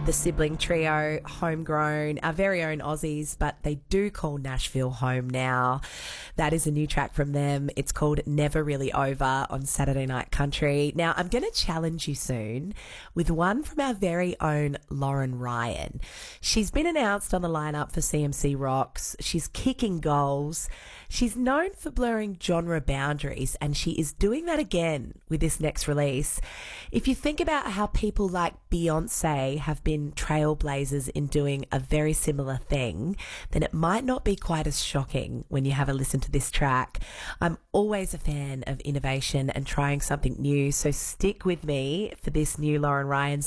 The sibling trio, homegrown, our very own Aussies, but they do call Nashville home now. That is a new track from them. It's called Never Really Over on Saturday Night Country. Now, I'm going to challenge you soon with one from our very own Lauren Ryan. She's been announced on the lineup for CMC Rocks. She's kicking goals. She's known for blurring genre boundaries, and she is doing that again with this next release. If you think about how people like Beyonce have been trailblazers in doing a very similar thing, then it might not be quite as shocking when you have a listen to this track. I'm always a fan of innovation and trying something new, so stick with me for this new Lauren Ryan